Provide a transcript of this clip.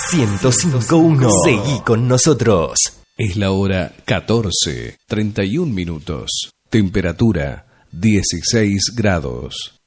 105.1. Seguí con nosotros. Es la hora 14:31. Temperatura 16 grados.